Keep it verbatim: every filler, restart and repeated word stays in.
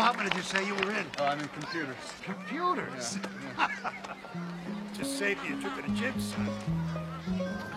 department did you say you were in? Oh, I'm in computers. Computers? Yeah, yeah. Just saved me a trip to the gym, son.